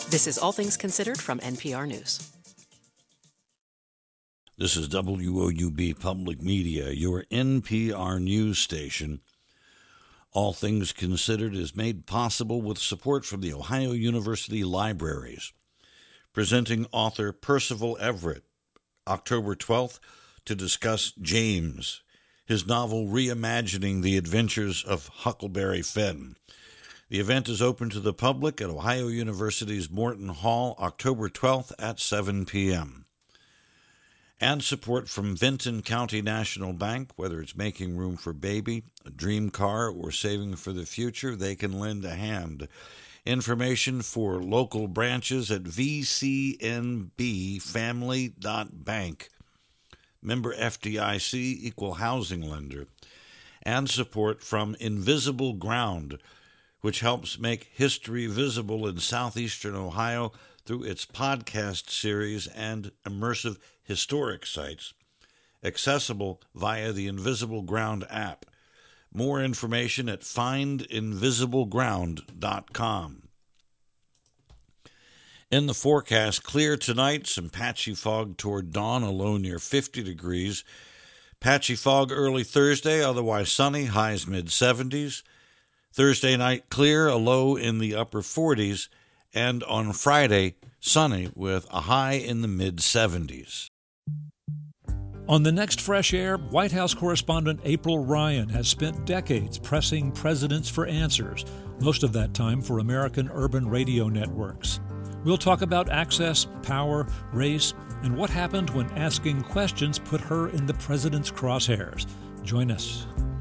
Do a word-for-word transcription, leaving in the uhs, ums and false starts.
This is All Things Considered from N P R News. This is W O U B Public Media, your N P R news station. All Things Considered is made possible with support from the Ohio University Libraries. Presenting author Percival Everett, October twelfth, to discuss James, his novel reimagining the adventures of Huckleberry Finn. The event is open to the public at Ohio University's Morton Hall, October twelfth at seven p.m. And support from Vinton County National Bank. Whether it's making room for baby, a dream car, or saving for the future, they can lend a hand. Information for local branches at v c n b family dot bank. Member F D I C, Equal Housing Lender. And support from Invisible Ground, which helps make history visible in southeastern Ohio through its podcast series and immersive historic sites, accessible via the Invisible Ground app. More information at find invisible ground dot com. In the forecast, clear tonight, some patchy fog toward dawn, a low near fifty degrees. Patchy fog early Thursday, otherwise sunny, highs mid-seventies. Thursday night, clear, a low in the upper forties. And on Friday, sunny with a high in the mid-seventies. On the next Fresh Air, White House correspondent April Ryan has spent decades pressing presidents for answers, most of that time for American urban radio networks. We'll talk about access, power, race, and what happened when asking questions put her in the president's crosshairs. Join us.